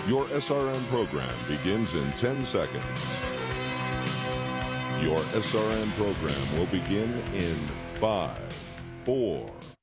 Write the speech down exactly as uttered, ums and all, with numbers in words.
Your S R N program begins in ten seconds. Your S R N program will begin in five, four,